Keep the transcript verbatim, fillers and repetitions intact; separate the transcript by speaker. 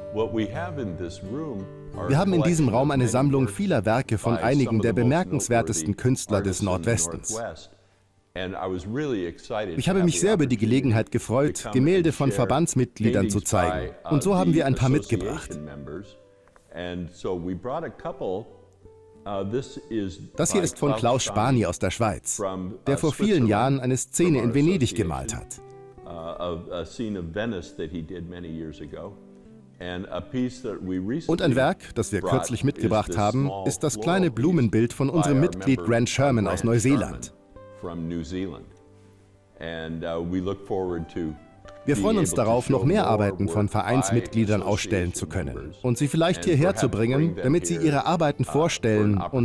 Speaker 1: Wir haben in diesem Raum eine Sammlung vieler Werke von einigen der bemerkenswertesten Künstler des Nordwestens. Ich habe mich sehr über die Gelegenheit gefreut, Gemälde von Verbandsmitgliedern zu zeigen. Und so haben wir ein paar mitgebracht. Das hier ist von Klaus Spani aus der Schweiz, der vor vielen Jahren eine Szene in Venedig gemalt hat. Und ein Werk, das wir kürzlich mitgebracht haben, ist das kleine Blumenbild von unserem Mitglied Grant Sherman aus Neuseeland. Wir freuen uns darauf, noch mehr Arbeiten von Vereinsmitgliedern ausstellen zu können und sie vielleicht hierher zu bringen, damit sie ihre Arbeiten vorstellen und